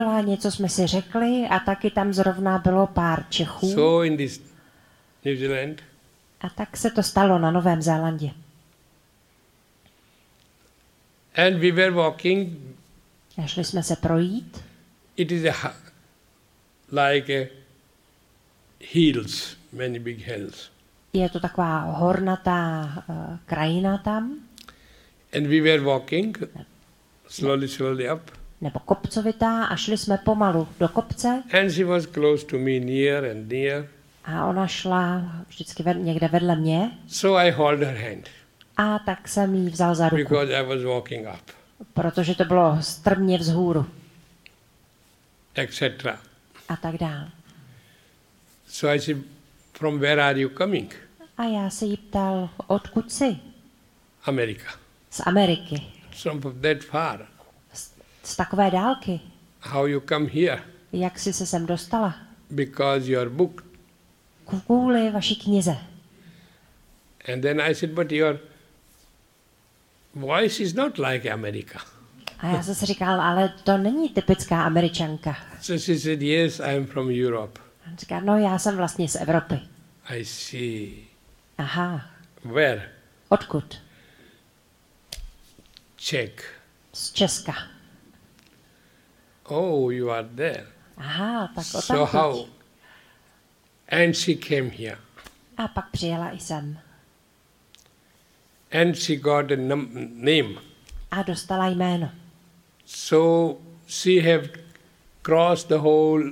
něco jsme si řekli a taky tam zrovna bylo pár Čechů. So in this New Zealand, A tak se to stalo na Novém Zélandě. and we were walking. A šli jsme se projít. It is like a hills, many big hills. Je to taková hornatá krajina tam, And we were walking slowly up. nebo kopcovitá, a šli jsme pomalu do kopce And she was close to me, near and near. a ona šla vždycky někde vedle mě So I hold her hand a tak jsem jí vzal za ruku, because I was walking up, protože to bylo strmě vzhůru etc. a tak dál. So I said, from where are you coming? A já se jí ptal, odkud jsi? America. Z Ameriky. From that far. Z takové dálky. How you come here? Jak jsi se sem dostala? Because your book. Kvůli vaší knize. And then I said, but your voice is not like America. A já jsem si říkal, ale to není typická Američanka. So she said, yes, I am from Europe. A on říká, no já jsem vlastně z Evropy. I see. Aha. Where? Odkud? Czech. Z Česka. Oh, you are there. Aha, tak o So how? And she came here. A pak přijela i sem. And she got a name. A dostala jméno. So she have crossed the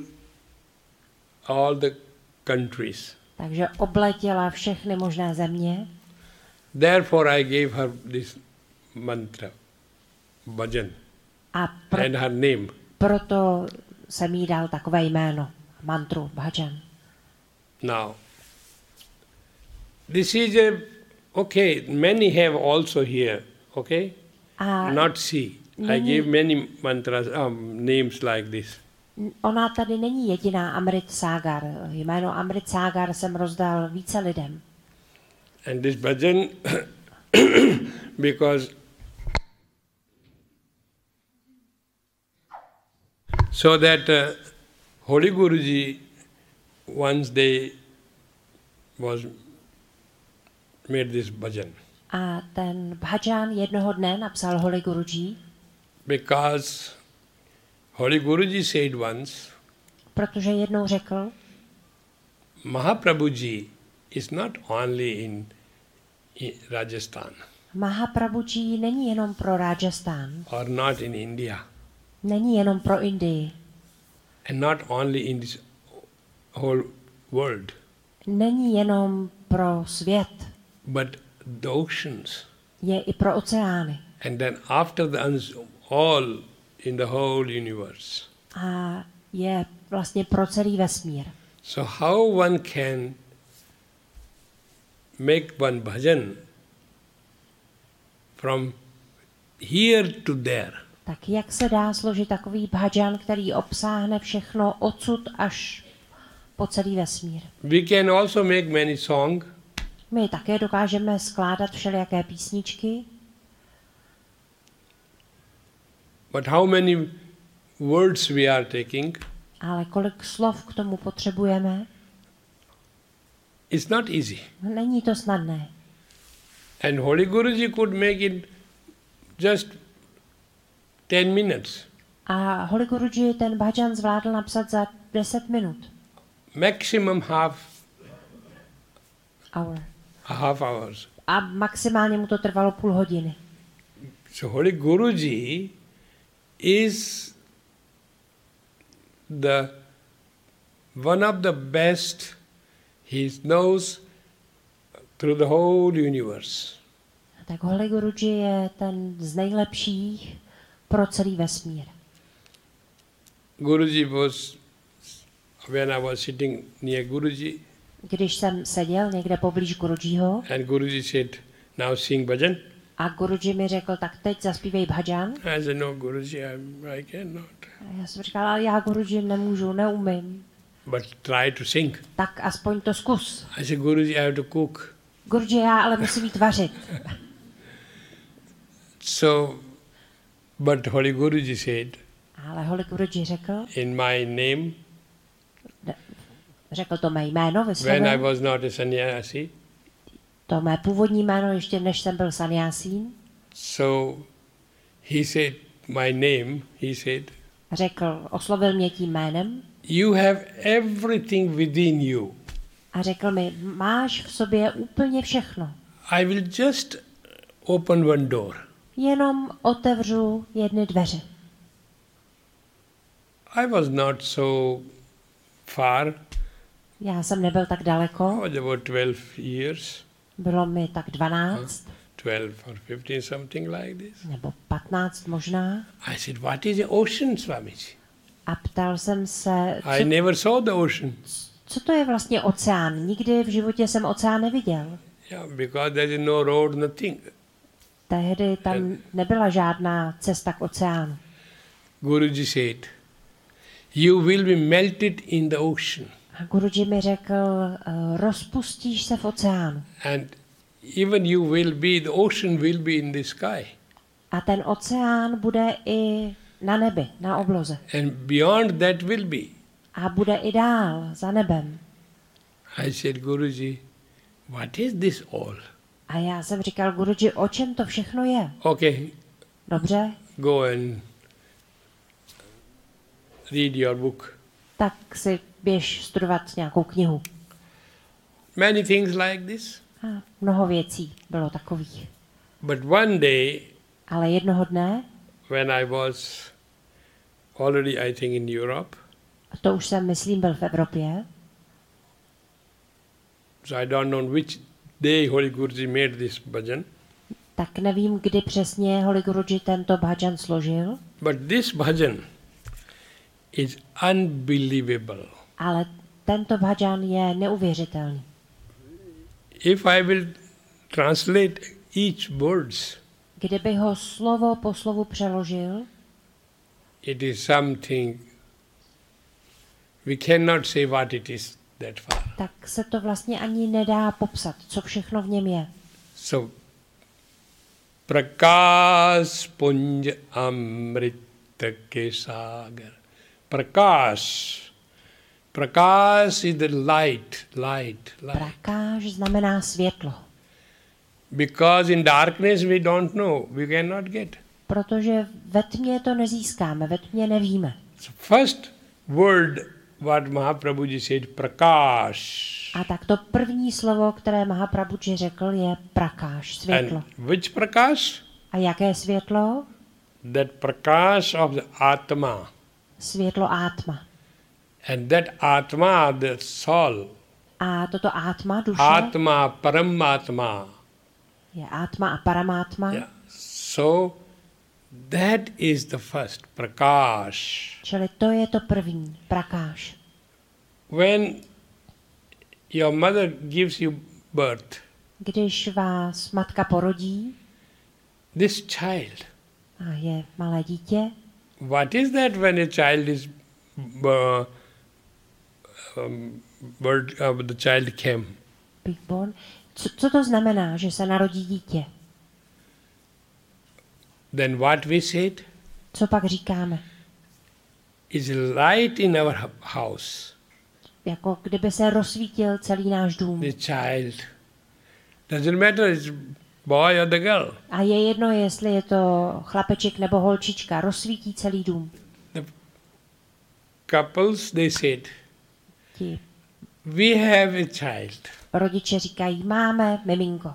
all the countries. Takže obletěla všechny možné země. Therefore I gave her this mantra, bhajan, A and her name. proto jsem jí dal takové jméno, mantru, bhajan. Now, this is okay, many have also here, okay? A Not she. I gave many mantras, names like this. ona tady není jediná Amrit Sagar. Jméno Amrit Sagar jsem rozdal více lidem. And this bhajan, because so that Holy Guruji, once they was made this bhajan. A ten bhajan jednoho dne napsal Holy Guruji, Because Holy Guruji said once, protože jednou řekl, Mahaprabhuji is not only in Rajasthan Mahaprabhuji není jenom pro Rajasthan, or not in India není jenom pro Indii, and not only in this whole world, není jenom pro svět, but the oceans. je i pro oceány. And then after all in the whole universe. A je vlastně pro celý vesmír. So how one can make one bhajan from here to there? Tak jak se dá složit takový bhajan, který obsáhne všechno odsud až po celý vesmír? We can also make many songs. My také dokážeme skládat všelijaké písničky, But how many words we are taking? ale kolik slov k tomu potřebujeme? It's not easy. Není to snadné. And Holy Guruji could make it just 10 minutes. A Holy Guruji ten bhajan zvládl napsat za 10 minut. Maximum half hours. A maximálně mu to trvalo půl hodiny. So Holy Guruji is one of the best. He knows through the whole universe. Tak Holy Guruji je ten z nejlepších pro celý vesmír. Guruji when I was sitting near Guruji. Když jsem seděl někde poblíž Gurujiho, And Guruji said, now sing bhajan. a Guruji mi řekl, tak teď zaspívej bhajan. I said, no Guruji, I cannot. A já jsem říkal, ale já Guruji nemůžu, neumím. But try to sing. Tak aspoň to zkus. I said, Guruji, I have to cook. Guruji, já ale musím jít vařit. So, but Holy Guruji said, Ale Holy Guruji in my name řekl to mé jméno when I vyslovil, was not a sannyasi. to mé původní jméno ještě než jsem byl sanyasín. So he said, my name, he said, Oslovil mě tím jménem you have everything within you. a řekl mi, máš v sobě úplně všechno. I will just open one door. Jenom otevřu jedny dveře. I was not so far. Já jsem nebyl tak daleko, I was about 12 years, bylo mi tak 12, 12 or 15, something like this. nebo 15 možná. I said, what is the ocean, Swamiji? A ptal jsem se, I never saw the ocean. co to je vlastně oceán. Nikdy v životě jsem oceán neviděl. Yeah, because there is no road, nothing. Tehdy tam nebyla žádná cesta k oceánu. Guruji said, you will be melted in the ocean. A Guruji mi řekl, rozpustíš se v oceánu. And even you will be, the ocean will be in the sky. A ten oceán bude i na nebi, na obloze. And beyond that will be. A bude i dál, za nebem. I said, Guruji, what is this all? A já jsem říkal, Guruji, o čem to všechno je? Okay, Dobře, go and read your book. tak si běž studovat nějakou knihu. Many things like this. A mnoho věcí bylo takových. But one day, Ale jednoho dne, when I was already, I think, in Europe, a to už jsem, myslím, byl v Evropě, so I don't know which day Holy Guruji made this bhajan, tak nevím, kdy přesně Holy Guruji tento bhajan složil, but this bhajan is unbelievable. ale tento bhajan je neuvěřitelný. If I will translate each words, Kdyby ho slovo po slovu přeložil, it is something we cannot say what it is that far. tak se to vlastně ani nedá popsat, co všechno v něm je. So, Prakash Punj Amrita ke Sagar. Prakash. Prakash is the light. Prakáš znamená světlo, Because in darkness we don't know, we cannot get. protože ve tmě to nezískáme, ve tmě nevíme. So first word what Mahaprabhuji said, Prakash. A tak to první slovo, které Mahaprabhuji řekl, je prakáš, světlo. And which Prakash? A jaké světlo? That Prakash of the Atma. Světlo átma. And that Atma, the soul. A toto átma, duše, Atma, Paramatma. je átma a paramátma, Yeah. So that is the first, Prakash. čili to je to první, prakáš. When your mother gives you birth, Když vás matka porodí this child, a je malé dítě, what is that when a child is the child came? big born, co to znamená, že se narodí dítě? Then what we said Co pak říkáme? is light in our house. Jako kdyby se rozsvítil celý náš dům. The child doesn't matter it's boy or the girl. A je jedno, jestli je to chlapeček nebo holčička, rozsvítí celý dům. The couples they said, Ti we have a child. rodiče říkají, máme miminko.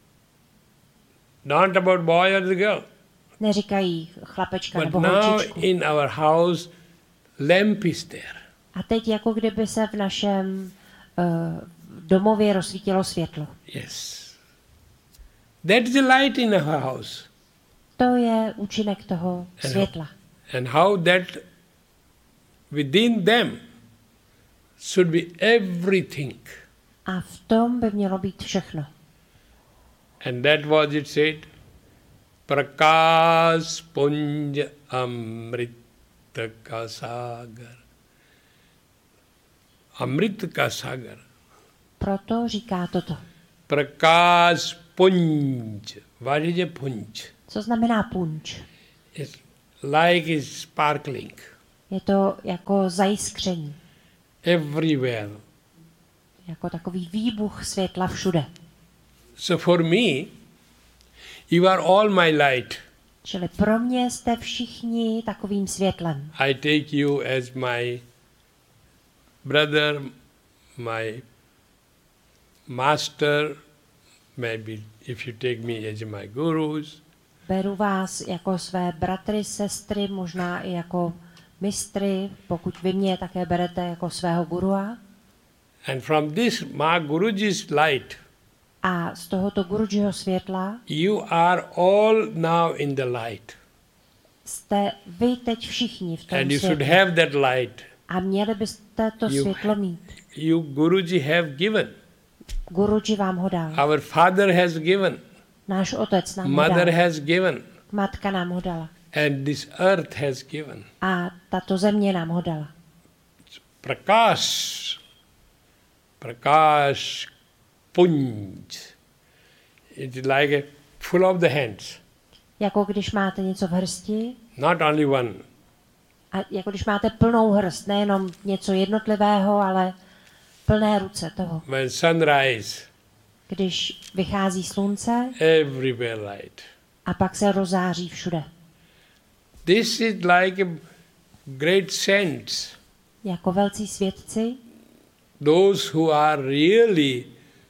Not about boy or the girl. Neříkají chlapečka But nebo now holčičku. in our house, lamp is there. A teď jako kdyby se v našem domově rozsvítilo světlo. Yes. That is the light in our house. To je účinek toho světla. And how that within them should be everything. A v tom by mělo být všechno. And that was it said, Prakash Punj Amrita ka Sagar. Amrita ka Sagar. Proto říká toto. Prakash Punj. What is a punj? Co znamená punč? It's like is sparkling Je to jako zajiskření, everywhere. jako takový výbuch světla všude. So for me, you are all my light. Čili pro mě jste všichni takovým světlem. I take you as my brother, my master, maybe if you take me as my gurus. Beru vás jako své bratry, sestry, možná i jako mistry, pokud vy mě také berete jako svého gurua. And from this Guruji's light, A z tohoto Gurujiho světla you are all now in the light. jste vy teď všichni v tom And you should světle. have that light. A měli byste to You- světlo mít. You Guruji have given. Guruji vám ho dal. Our father has given. Náš otec nám ho Mother dal. has given. Matka nám ho dala. And this earth has given. A tato země nám ho dala. Prakash. Prakash Punj. It is like a full of the hands. Jako když máte něco v hrsti, Not only one. a jako když máte plnou hrst, nejenom něco jednotlivého, ale plné ruce toho. When sunrise, Když vychází slunce everywhere light. a pak se rozáří všude. This is like a great saints. Jako velcí svědci, Those who are really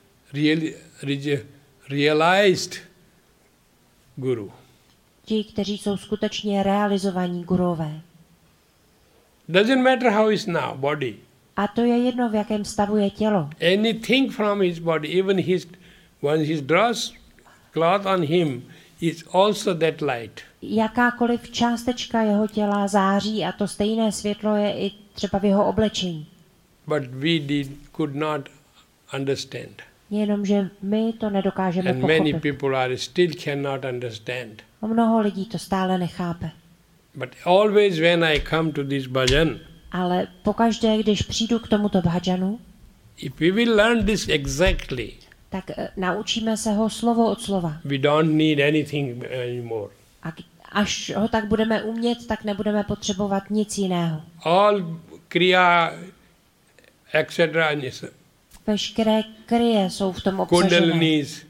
realized Guru. ti, kteří jsou skutečně realizovaní gurové. Doesn't matter how is now body. A to je jedno, v jakém stavu je tělo. Anything from his body, even when he draws cloth on him, is also that light. Jakákoliv částečka jeho těla září a to stejné světlo je i třeba v jeho oblečení. But we could not understand. Jenomže my to nedokážeme And many pochopit. people still cannot understand. A mnoho lidí to stále nechápe. But always when I come to this bhajan, Ale pokaždé, když přijdu k tomuto bhajanu, if we will learn this exactly, tak naučíme se ho slovo od slova. we don't need anything anymore. A až ho tak budeme umět, tak nebudeme potřebovat nic jiného. All kriya, etc., Veškeré kryje jsou v tom obsažené. kundalinis,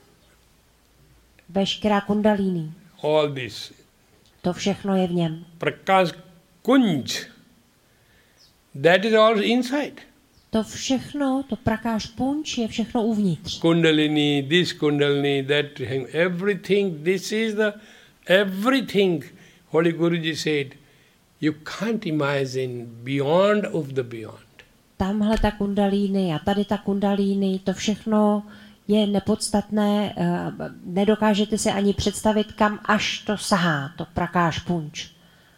Veškerá kundalíny. all this. To všechno je v něm. Prakash Kunj, that is all inside. To všechno, to prakáš punč, je všechno uvnitř. Kundalini, this Kundalini, that thing, everything, this is the everything. Holy Guruji said, you can't imagine beyond of the beyond. Tamhle ta kundalíny a tady ta kundalíny, to všechno je nepodstatné, nedokážete si ani představit, kam až to sahá, to prakáš punč.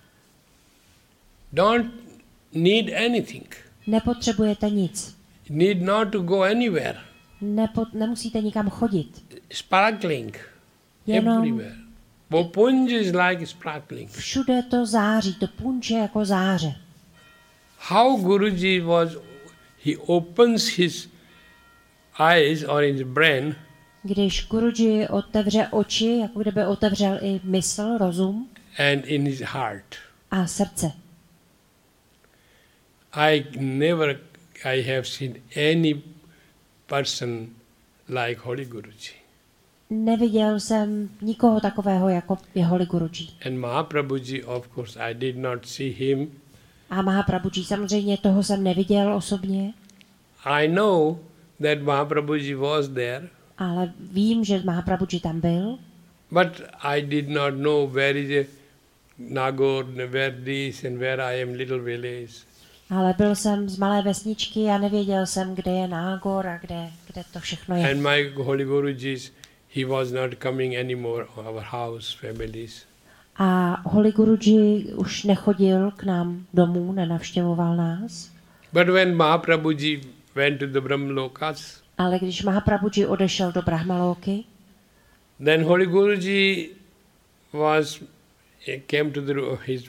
Don't need anything. Nepotřebujete nic. Need not to go anywhere. Nemusíte nikam chodit. Sparkling Jenom everywhere. Punj is like sparkling. všude to září, to punč je jako záře. How Guruji he opens his eyes or his brain Když Guruji otevře oči, jako kdyby otevřel i mysl, rozum and in his heart. a srdce. I have seen any person like Holy Guruji. Neviděl jsem nikoho takového, jako je Holy Guruji. And Mahaprabhuji, of course, I did not see him. A Mahaprabhuji, samozřejmě toho jsem neviděl osobně, I know that Mahaprabhuji was there, ale vím, že Mahaprabhuji tam byl, but I did not know where is a Nagor, where this and where I am little village. ale byl jsem z malé vesničky a nevěděl jsem, kde je Nágor a kde to všechno je. And my Holy Guruji, he was not coming anymore to our house, families. A Holy Guruji už nechodil k nám domů, nenavštěvoval nás. But when Mahaprabhuji went to the Brahmalokas, Ale když Mahaprabhuji odešel do Brahmalóky, then Holy Guruji came to his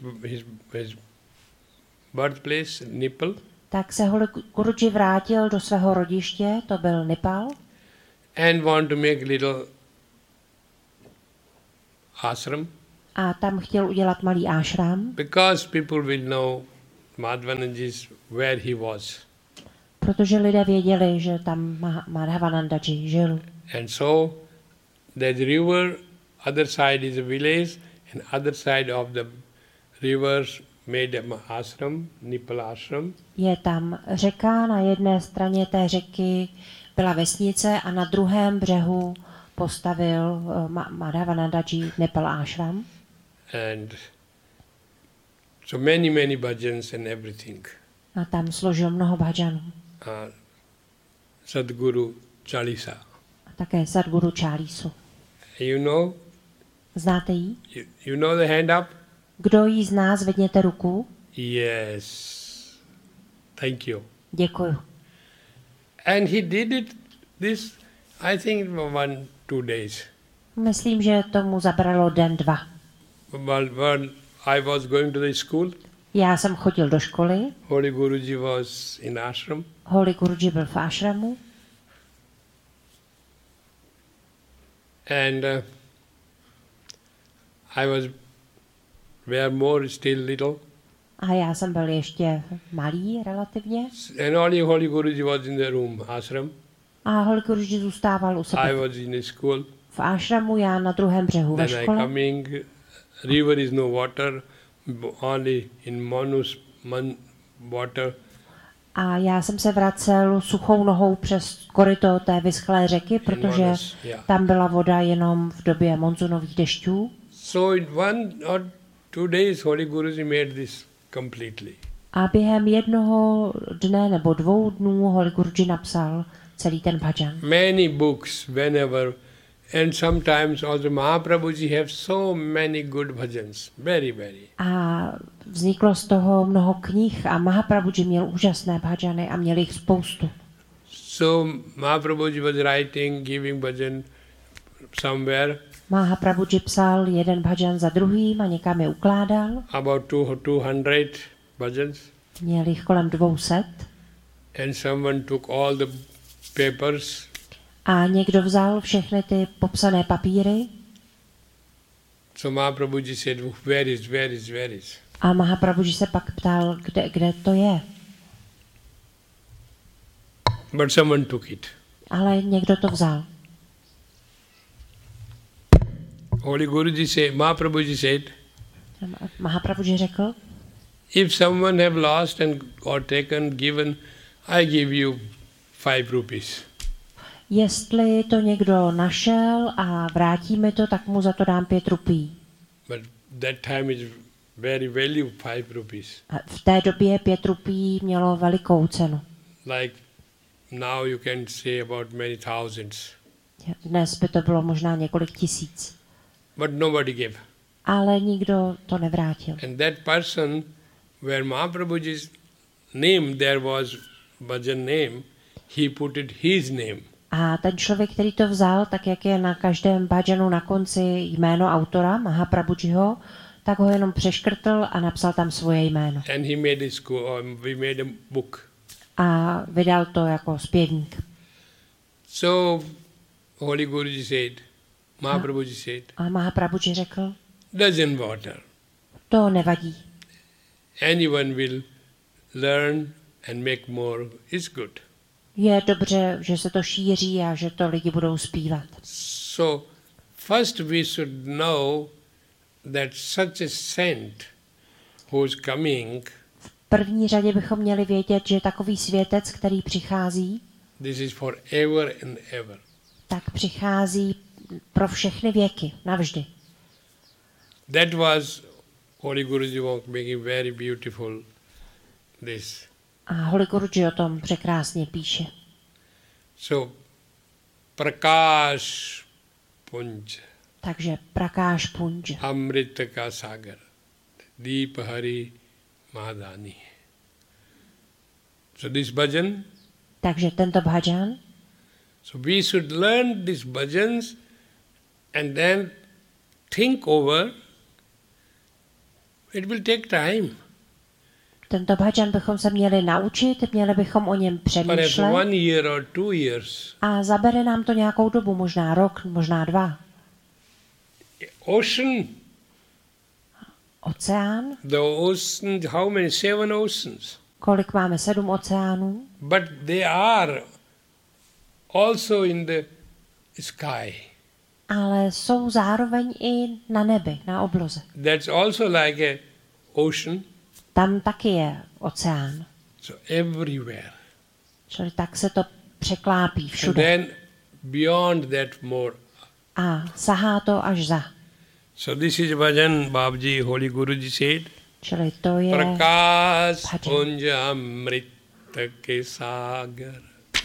birthplace, Nepal, tak se Holy Guruji vrátil do svého rodiště, to byl Nepal, and want to make little ashram. a tam chtěl udělat malý ášram, because people will know Madhvanandaji where he was. protože lidé věděli, že tam Madhavanandaji žil. And so there's a river, other side is a village, and other side of the rivers made an ashram, Nipal ashram. Je tam řeka, na jedné straně té řeky byla vesnice a na druhém břehu postavil Madhavanandaji Nipal ashram. And so many bhajans and everything. A tam složil mnoho bhajanů. Sadguru Chalisa. A také Sadguru Chalisu. You know? Znáte ji? You know the hand up? Kdo jí zná, zvedněte ruku. Yes. Thank you. Děkuju. And he did this, I think, 1-2 days. Myslím, že tomu zabralo den, 2. When I was going to the school, Já jsem chodil do školy. Holy Guruji was in ashram. Holy Guruji byl v ashramu. And I was were more still little. A já jsem byl ještě malý relativně. And only Holy Guruji was in the room, ashram. A Holy Guruji zůstával u sebe. I was in the school. V ashramu, já na druhém břehu ve Then I škole. coming, river is no water, only in water. A já jsem se vracel suchou nohou přes koryto té vyschlé řeky, protože tam byla voda jenom v době monzunových dešťů. So in 1 or 2 days, Holy Guruji made this completely. A během jednoho dne nebo 2 dnů Holy Guruji napsal celý ten bhajan. Many books, whenever, and sometimes also Mahaprabhuji have so many good bhajans, very. A vzniklo z toho mnoho knih a Mahaprabhuji měl úžasné bhajany a měl jich spoustu. So Mahaprabhuji was writing, giving bhajan somewhere. Mahaprabhuji psal jeden bhajan za druhým a někam je ukládal. About 200 bhajans. Měl jich kolem 200. And someone took all the papers. A někdo vzal všechny ty popsané papíry. So Mahaprabhuji said, where is? A Mahaprabhuji se pak ptal, kde to je. But someone took it. Ale někdo to vzal. Holy Guruji said, Mahaprabhuji said, Mahaprabhuji řekl, if someone have lost and or taken, given, I give you 5 rupees. Jestli to někdo našel a vrátí mi to, tak mu za to dám 5 rupí. But that time is very value, 5 rupees. A v té době 5 rupí mělo velikou cenu. Like now you can say about many thousands. Dnes by to bylo možná několik tisíc. But nobody gave. Ale nikdo to nevrátil. And that person, where Mahaprabhuji's name, there was bhajan name, he put it his name. A ten člověk, který to vzal, tak jak je na každém bhajanu na konci jméno autora, Mahaprabhujiho, tak ho jenom přeškrtl a napsal tam svoje jméno. And he made we made a book. A vydal to jako zpěvník. So Holy Guruji said, Mahaprabhuji said, A Mahaprabhuji řekl, doesn't matter. to nevadí. Anyone will learn and make more is good. Je dobře, že se to šíří a že to lidi budou zpívat. So first we should know that such a saint who is coming, V první řadě bychom měli vědět, že takový světec, který přichází, this is for ever and ever. tak přichází pro všechny věky, navždy. That was Holy Guruji was making very beautiful this. A Holy Guruji o tom překrásně píše. So Prakash Punj, Takže Prakáš Punj, Amrita ka Sagar, Deep Hari Madani. So this bhajan, takže tento bhajan, so we should learn these bhajans and then think over. It will take time. tento bhajan bychom se měli naučit, měli bychom o něm Perhaps přemýšlet 1 year or 2 years. a zabere nám to nějakou dobu, možná rok, možná 2. Ocean oceán. The ocean, how many? 7 oceans. Kolik máme? 7 oceánů. But they are also in the sky. Ale jsou zároveň i na nebi, na obloze. That's also like a ocean. Tam taky je oceán. So everywhere. Čili tak se to překlápí And všude. then beyond that more. A sahá to až za. So this is Bhajan Babaji, Holy Guruji said. Čili to je Prakash bhajan. Punja Amrit ke Sagar.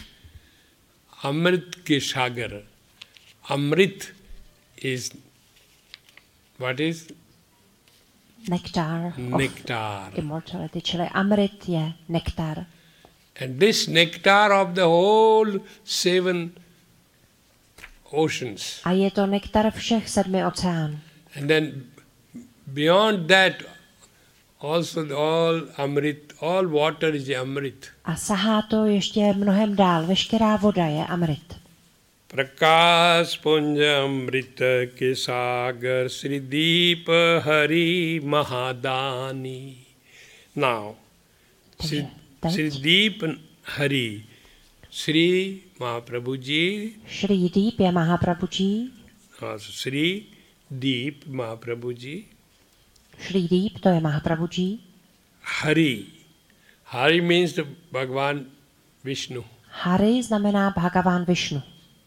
Amrit ke Sagar. Amrit is, what is? nektar Nectar. of immortality. Čili amrit je nektar. And this nectar of the whole 7 oceans. A je to nektar všech 7 oceánů. And then beyond that, also all Amrit, all water is Amrit. A sahá to ještě mnohem dál. Veškerá voda je amrit. Prakash Punja Amrita ke Sagar Sri Deepa Hari Mahadani. Now, Sri Deep Hari, Sri Mahaprabhuji, Shri Deep je Mahaprabhuji. Sri Deep Mahaprabhuji, Shri Deep to je Mahaprabhuji. Hari. Hari means the Bhagavan Vishnu. Hari znamená Bhagavan Vishnu.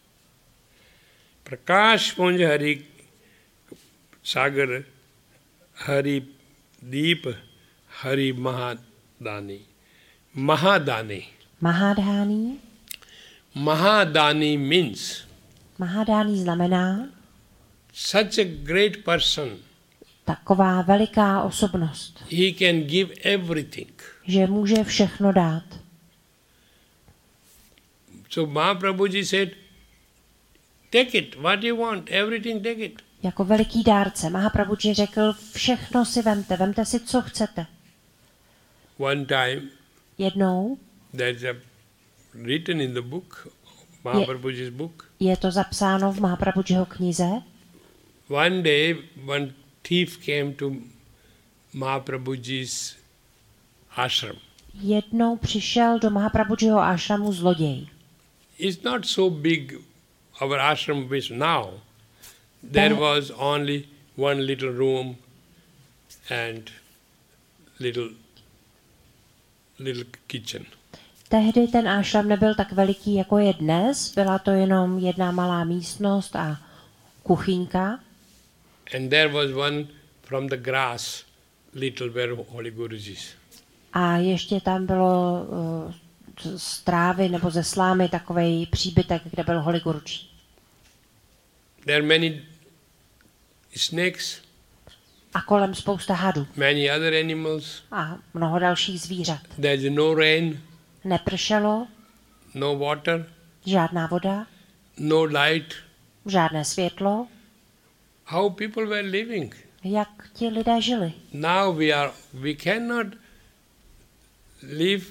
Prakash Punja Hari Sagar Hari Deep Hari Mahadani. Mahadani. Mahadhani. Mahadani means Mahadhani znamená such a great person. taková veliká osobnost, He can give everything. že může všechno dát. So Mahaprabhuji said, take it, what you want, everything take it. Jako veliký dárce Mahaprabhuji řekl, všechno si vemte si, co chcete. One time, Jednou there's a written in the book, Mahaprabhuji's book. je to zapsáno v Mahaprabhujiho knize. One day, one thief came to Mahaprabhuji's ashram. Jednou přišel do Mahaprabhujiho ashramu zloděj. It's not so big, our ashram is now. There was only one little room and little kitchen. Tehdy ten ashram nebyl tak veliký, jako je dnes. Byla to jenom jedna malá místnost a kuchyňka. And there was one from the grass, little where Holy Guruji is. A ještě tam bylo z trávy nebo ze slámy takovej příbytek, kde byl Holy Guruji. There are many snakes, A kolem spousta hadů many other animals. a mnoho dalších zvířat. There's no rain, Nepršelo, no water, žádná voda, no light. žádné světlo. How people were living. Jak ti lidé žili? Now we cannot live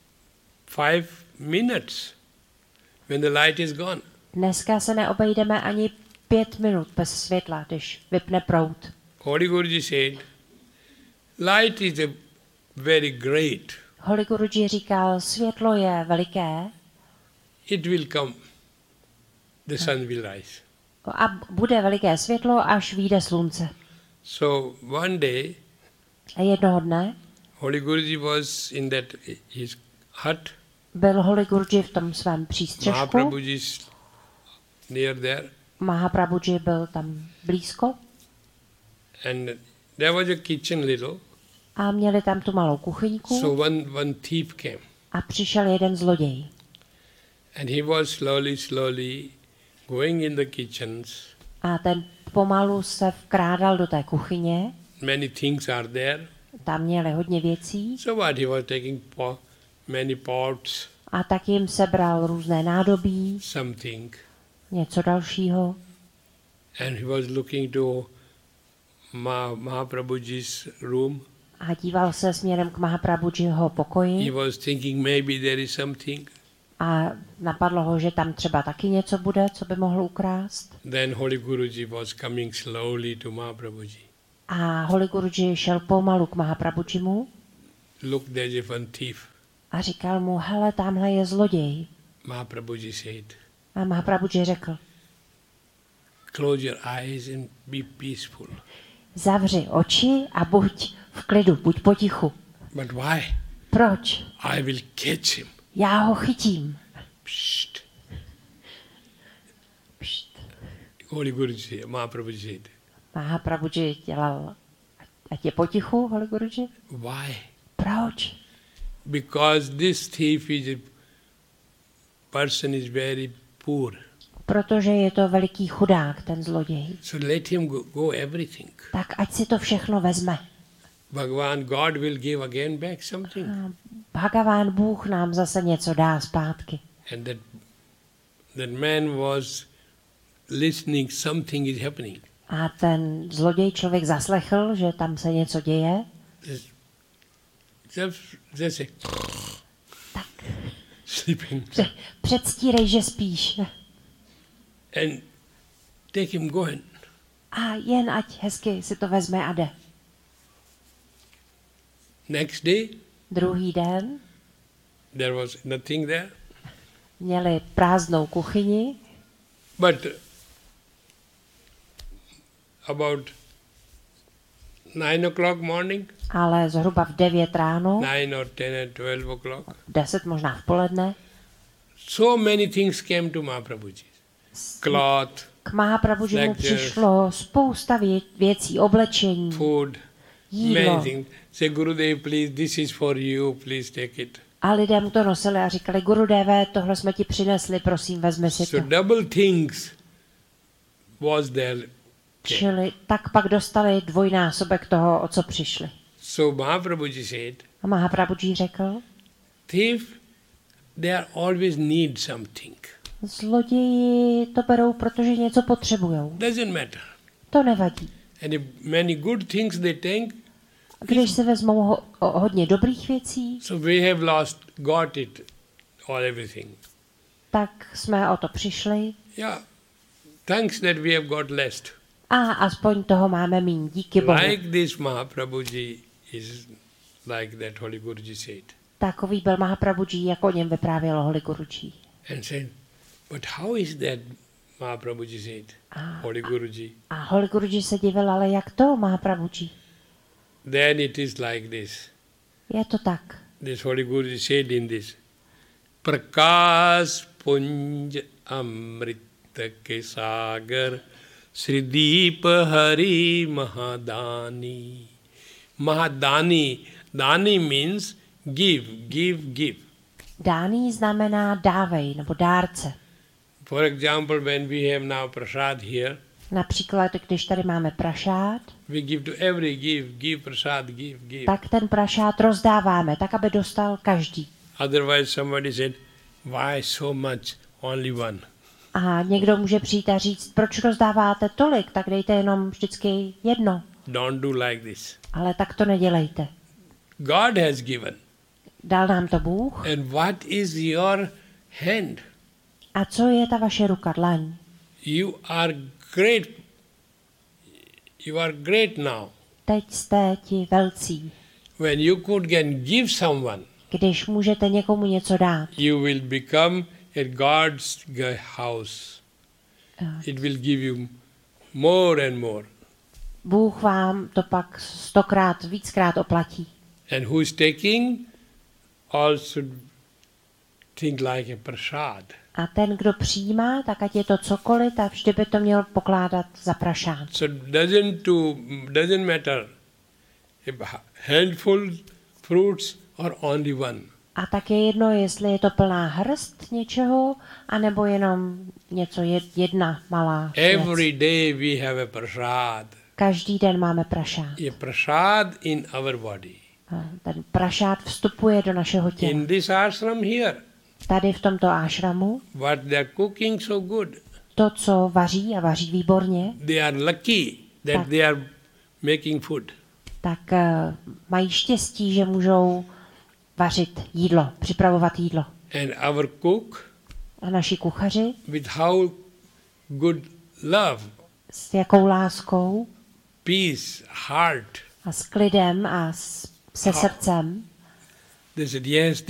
5 minutes when the light is gone. Dneska se neobejdeme ani 5 minut bez světla, když vypne proud. Holy Guruji said, light is a very great. Holy Guruji říkal, světlo je veliké It will come. The sun will rise. a bude veliké světlo, až vyjde slunce. So one day, A jednoho dne Holy Guruji was in that his hut. byl Holy Guruji v tom svém přístřešku. Mahaprabhuji is near there. Mahaprabhuji byl tam blízko And there was a kitchen little. a měli tam tu malou kuchyňku So one thief came. a přišel jeden zloděj. And he was slowly going in the kitchens. A ten pomalu se vkrádal do té kuchyně. Many things are there. Tam měli hodně věcí So what? He was taking many pots, a tak jim sebral různé nádobí, something. něco dalšího. And he was looking to Mahaprabhuji's room. A díval se směrem k Mahaprabhujiho He pokoji was thinking maybe there is something. a napadlo ho, že tam třeba taky něco bude, co by mohl ukrást. Then Holy Guruji was coming slowly to Mahaprabhuji. A Holy Guruji šel pomalu k Mahaprabhujimu looked as if a thief. a říkal mu, hele, tamhle je zloděj. Mahaprabhuji said, A Mahaprabhuji řekl, close your eyes and be peaceful. zavři oči a buď v klidu, buď potichu. But why? Proč? I will catch him. Já ho chytím. Psst. Pšt. Holy Guruji said, Mahaprabhuji said, Mahaprabhuji dělal, ať je potichu, Holy Guruji. why? Proč? Because this thief is a person is very poor. Protože je to veliký chudák, ten zloděj. So let him go everything. Tak ať si to všechno vezme. Bhagavan, God will give again back something. Bhagavan Bůh nám zase něco dá zpátky. And that man was listening, something is happening. A ten zloděj člověk zaslechl, že tam se něco děje. Just Tak sleeping. předstírej, že spíš. And take him going. A jen ať hezky si to vezme a jde. Next day, Druhý den there was nothing there. měli prázdnou kuchyni, But about 9 o'clock morning, ale zhruba v 9 ráno, 9 or 10 or 12 o'clock, v 10 možná v poledne, so many things came to Mahaprabhuji. Cloth, k Mahaprabhujimu Lectures. přišlo spousta věcí, oblečení, food, jídlo. many things. Say, Gurudev, please, this is for you, please take it. A lidé mu to nosili a říkali, Gurudeve, tohle jsme ti přinesli, prosím, vezmi si to. So double things was there. Čili tak pak dostali dvojnásobek toho, o co přišli. So Mahaprabhuji said, A Mahaprabhuji řekl, thief, they are always need something. zloději to berou, protože něco potřebujou. Doesn't matter. To nevadí. And if many good things they take, Když se vezmou hodně dobrých věcí, so we have got it, all everything. tak jsme o to přišli Yeah, thanks that we have got less. a aspoň toho máme míň. Díky Bohu. Like this Mahaprabhuji is like that Holy Guruji said. Takový byl Mahaprabhuji, jako o něm vyprávělo Holy Guruji. And said, but how is that Mahaprabhuji said, Holy Guruji? A Holy Guruji se divil, ale jak to, Mahaprabhuji? Then it is like this. Je to tak. This Holy Guruji said in this, Prakash Punj Amrita ke Sagar Sri Deep Hari Mahadani. Mahadani. Dani means give, give, give. Dání znamená dávej, nebo dárce. For example, when we have now prasad here, Například, když tady máme prašát, we give to every give prasad, give. tak ten prašát rozdáváme, tak, aby dostal každý. Otherwise somebody said, why so much, only one. A někdo může přijít a říct, proč rozdáváte tolik, tak dejte jenom vždycky jedno. Don't do like this. Ale tak to nedělejte. God has given. Dal nám to Bůh. And what is your hand? A co je ta vaše ruka, dlaň? You are great. You are great now. Teď jste ti velcí. When you could can give someone, Když můžete někomu něco dát, you will become a God's house. It will give you more and more. Bůh vám to pak 100krát, víckrát oplatí. And who is taking also think like a prasad. A ten, kdo přijímá, tak ať je to cokoliv, tak vždy by to měl pokládat za prašát. So doesn't matter if handful fruits or only one. A tak je jedno, jestli je to plná hrst něčeho, anebo jenom něco jedna malá věc. Every day we have a prasad. Každý den máme prašát. A prasad in our body. A ten prašát vstupuje do našeho těla. In this ashram here, Tady v tomto ášramu, what they are cooking so good, to, co vaří a vaří výborně, they are lucky that Tak. they are making food. tak mají štěstí, že můžou vařit jídlo, připravovat jídlo. And our cook, A naši kuchaři with how good love, s jakou láskou peace, heart. A s klidem a se srdcem. They said, yes,